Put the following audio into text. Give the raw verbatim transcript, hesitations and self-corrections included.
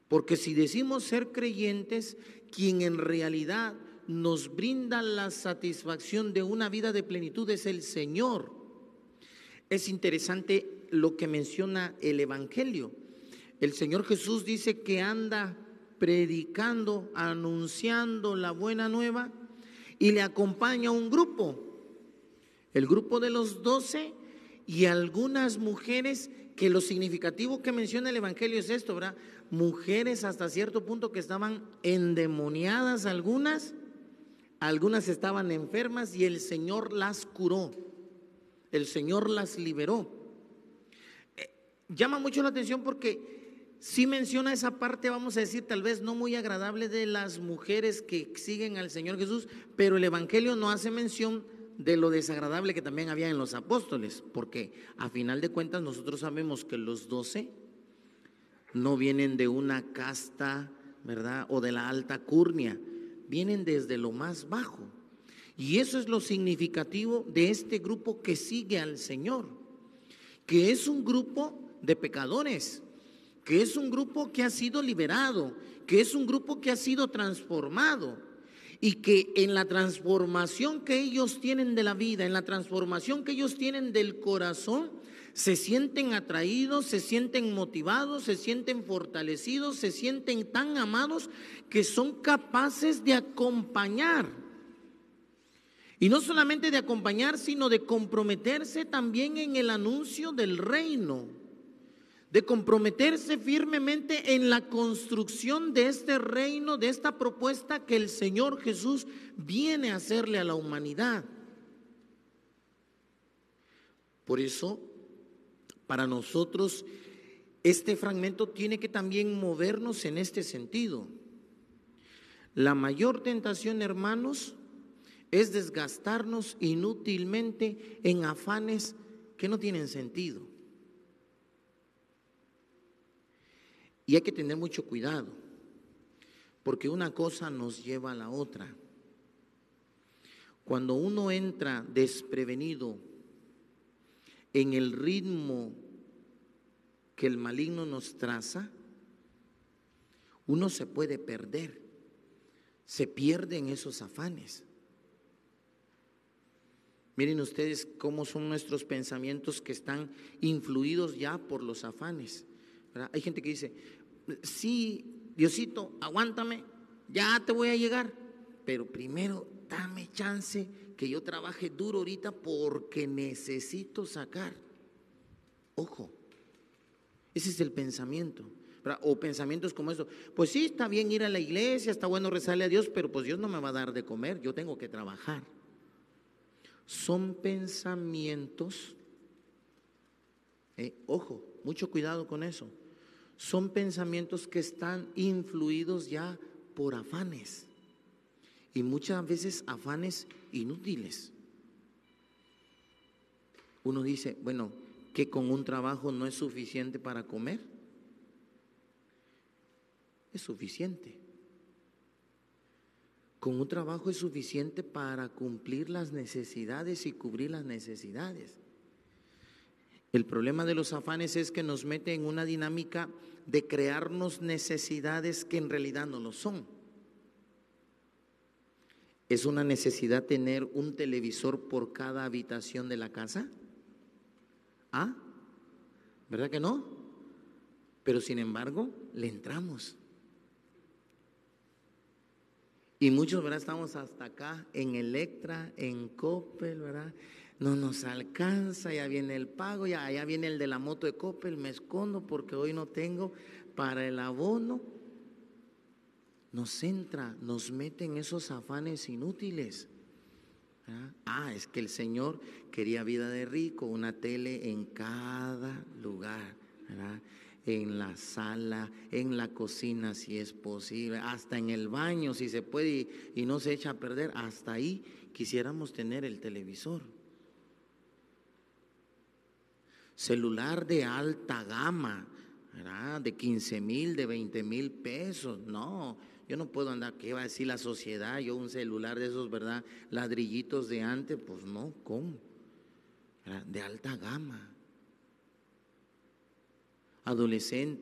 Porque si decimos ser creyentes, quien en realidad nos brinda la satisfacción de una vida de plenitud es el Señor. Es interesante lo que menciona el Evangelio. El Señor Jesús dice que anda predicando, anunciando la buena nueva y le acompaña un grupo, el grupo de los doce y algunas mujeres, que lo significativo que menciona el Evangelio es esto, ¿verdad? Mujeres hasta cierto punto que estaban endemoniadas algunas, algunas estaban enfermas y el Señor las curó, el Señor las liberó. Eh, llama mucho la atención porque sí menciona esa parte, vamos a decir, tal vez no muy agradable de las mujeres que siguen al Señor Jesús, pero el Evangelio no hace mención de lo desagradable que también había en los apóstoles, porque a final de cuentas nosotros sabemos que los doce no vienen de una casta, ¿verdad? O de la alta curnia, vienen desde lo más bajo. Y eso es lo significativo de este grupo que sigue al Señor, que es un grupo de pecadores, que es un grupo que ha sido liberado, que es un grupo que ha sido transformado. Y que en la transformación que ellos tienen de la vida, en la transformación que ellos tienen del corazón, se sienten atraídos, se sienten motivados, se sienten fortalecidos, se sienten tan amados que son capaces de acompañar. Y no solamente de acompañar, sino de comprometerse también en el anuncio del reino, de comprometerse firmemente en la construcción de este reino, de esta propuesta que el Señor Jesús viene a hacerle a la humanidad. Por eso, para nosotros, este fragmento tiene que también movernos en este sentido. La mayor tentación, hermanos, es desgastarnos inútilmente en afanes que no tienen sentido. Y hay que tener mucho cuidado, porque una cosa nos lleva a la otra. Cuando uno entra desprevenido en el ritmo que el maligno nos traza, uno se puede perder, se pierde en esos afanes. Miren ustedes cómo son nuestros pensamientos que están influidos ya por los afanes, ¿verdad? Hay gente que dice, sí, Diosito, aguántame, ya te voy a llegar, pero primero dame chance que yo trabaje duro ahorita porque necesito sacar. Ojo, ese es el pensamiento, ¿verdad? O pensamientos como eso, pues sí, está bien ir a la iglesia, está bueno rezarle a Dios, pero pues Dios no me va a dar de comer, yo tengo que trabajar. Son pensamientos, eh, ojo, mucho cuidado con eso. Son pensamientos que están influidos ya por afanes y muchas veces afanes inútiles. Uno dice, bueno, que con un trabajo no es suficiente para comer. Es suficiente. Con un trabajo es suficiente para cumplir las necesidades y cubrir las necesidades. El problema de los afanes es que nos mete en una dinámica de crearnos necesidades que en realidad no lo son. ¿Es una necesidad tener un televisor por cada habitación de la casa? ¿Ah? ¿Verdad que no? Pero sin embargo, le entramos. Y muchos, ¿verdad? Estamos hasta acá en Electra, en Coppel, ¿verdad? No nos alcanza, ya viene el pago, ya, ya viene el de la moto de Coppel, me escondo porque hoy no tengo para el abono. Nos entra, nos mete en esos afanes inútiles, ¿verdad? Ah, es que el Señor quería vida de rico, una tele en cada lugar, ¿verdad? En la sala, en la cocina si es posible, hasta en el baño si se puede y, y no se echa a perder, hasta ahí quisiéramos tener el televisor. Celular de alta gama, ¿verdad? De quince mil, de veinte mil pesos, no, yo no puedo andar, ¿qué va a decir la sociedad? Yo un celular de esos, ¿verdad? Ladrillitos de antes, pues no, ¿cómo? ¿Verdad? De alta gama. Adolescente.